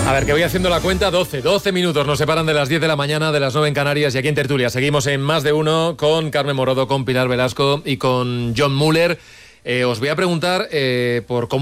A ver, que voy haciendo la cuenta, 12 minutos nos separan de las 10 de la mañana, de las 9 en Canarias, y aquí en Tertulia seguimos en Más de Uno con Carmen Morodo, con Pilar Velasco y con John Muller. Os voy a preguntar por cómo